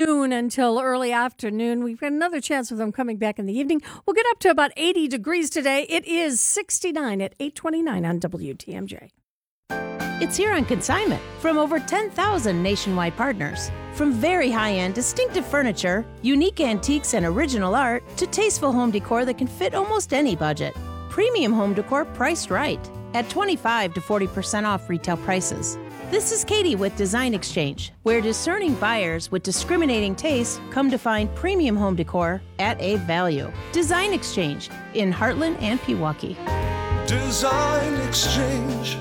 noon until early afternoon. We've got another chance of them coming back in the evening. We'll get up to about 80 degrees today. It is 69 at 8:29 on WTMJ. It's here on consignment from over 10,000 nationwide partners. From very high-end, distinctive furniture, unique antiques and original art, to tasteful home decor that can fit almost any budget. Premium home decor priced right at 25 to 40% off retail prices. This is Katie with Design Exchange, where discerning buyers with discriminating tastes come to find premium home decor at a value. Design Exchange in Heartland and Pewaukee. Design Exchange.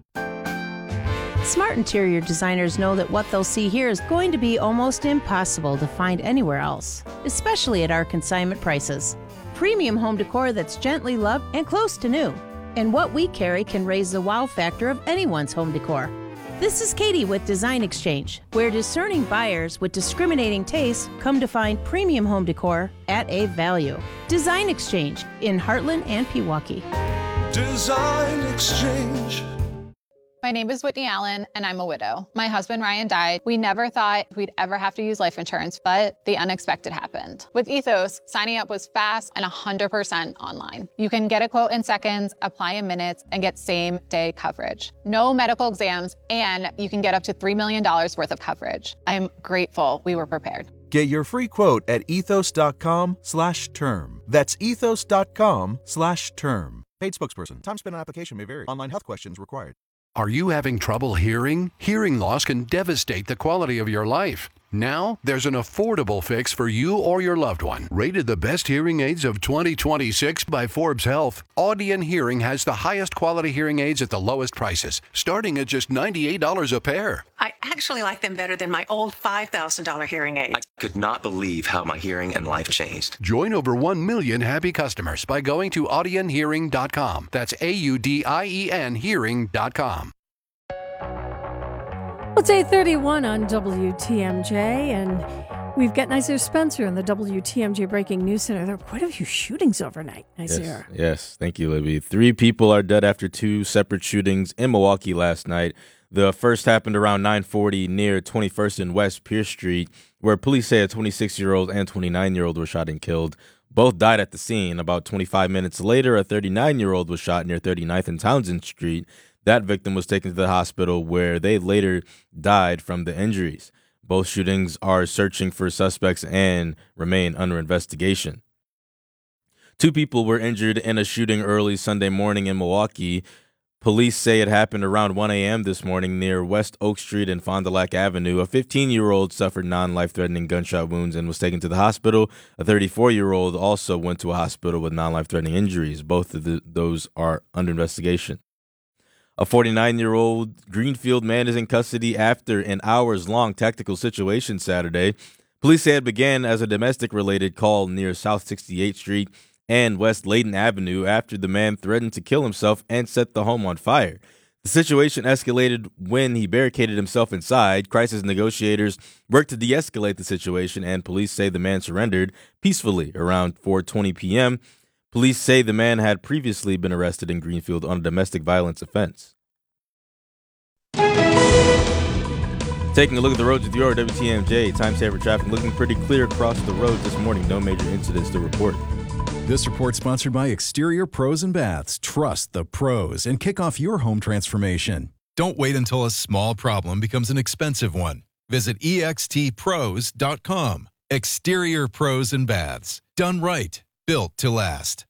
Smart interior designers know that what they'll see here is going to be almost impossible to find anywhere else, especially at our consignment prices. Premium home decor that's gently loved and close to new. And what we carry can raise the wow factor of anyone's home decor. This is Katie with Design Exchange, where discerning buyers with discriminating tastes come to find premium home decor at a value. Design Exchange in Heartland and Pewaukee. Design Exchange. My name is Whitney Allen, and I'm a widow. My husband, Ryan, died. We never thought we'd ever have to use life insurance, but the unexpected happened. With Ethos, signing up was fast and 100% online. You can get a quote in seconds, apply in minutes, and get same-day coverage. No medical exams, and you can get up to $3 million worth of coverage. I'm grateful we were prepared. Get your free quote at ethos.com/term. That's ethos.com/term. Paid spokesperson. Time spent on application may vary. Online health questions required. Are you having trouble hearing? Hearing loss can devastate the quality of your life. Now, there's an affordable fix for you or your loved one. Rated the best hearing aids of 2026 by Forbes Health, Audien Hearing has the highest quality hearing aids at the lowest prices, starting at just $98 a pair. I actually like them better than my old $5,000 hearing aid. I could not believe how my hearing and life changed. Join over 1 million happy customers by going to audienhearing.com. That's AUDIEN hearing.com. It's 8:31 on WTMJ, and we've got Nazir Spencer in the WTMJ Breaking News Center. There were quite a few shootings overnight, Nazir. Yes. Thank you, Libby. 3 people are dead after 2 separate shootings in Milwaukee last night. The first happened around 9:40 near 21st and West Pierce Street, where police say a 26-year-old and 29-year-old were shot and killed. Both died at the scene. About 25 minutes later, a 39-year-old was shot near 39th and Townsend Street. That victim was taken to the hospital where they later died from the injuries. Both shootings are searching for suspects and remain under investigation. 2 people were injured in a shooting early Sunday morning in Milwaukee. Police say it happened around 1 a.m. this morning near West Oak Street and Fond du Lac Avenue. A 15-year-old suffered non-life-threatening gunshot wounds and was taken to the hospital. A 34-year-old also went to a hospital with non-life-threatening injuries. Both of those are under investigation. A 49-year-old Greenfield man is in custody after an hours-long tactical situation Saturday. Police say it began as a domestic-related call near South 68th Street and West Layton Avenue after the man threatened to kill himself and set the home on fire. The situation escalated when he barricaded himself inside. Crisis negotiators worked to de-escalate the situation, and police say the man surrendered peacefully around 4:20 p.m. Police say the man had previously been arrested in Greenfield on a domestic violence offense. Taking a look at the roads with your WTMJ. Time saver traffic looking pretty clear across the roads this morning. No major incidents to report. This report sponsored by Exterior Pros and Baths. Trust the pros and kick off your home transformation. Don't wait until a small problem becomes an expensive one. Visit extpros.com. Exterior Pros and Baths. Done right. Built to last.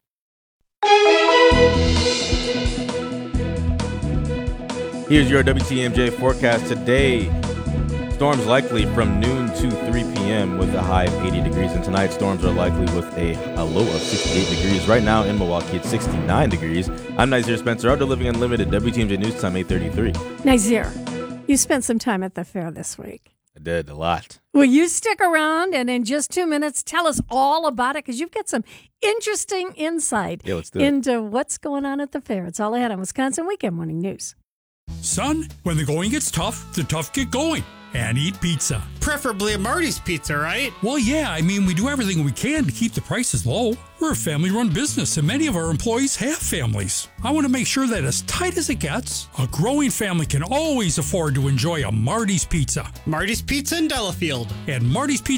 Here's your WTMJ forecast today. Storms likely from noon to 3 p.m. with a high of 80 degrees. And tonight, storms are likely with a low of 68 degrees. Right now in Milwaukee, it's 69 degrees. I'm Nazir Spencer, Outdoor Living Unlimited, WTMJ News Time 8:33. Nazir, you spent some time at the fair this week. I did a lot. Will you stick around and in just 2 minutes tell us all about it? Because you've got some interesting insight into what's going on at the fair. It's all ahead on Wisconsin Weekend Morning News. Son, when the going gets tough, the tough get going. And eat pizza. Preferably a Marty's Pizza, right? Well, yeah, I mean, we do everything we can to keep the prices low. We're a family-run business, and many of our employees have families. I want to make sure that as tight as it gets, a growing family can always afford to enjoy a Marty's Pizza. Marty's Pizza in Delafield. And Marty's Pizza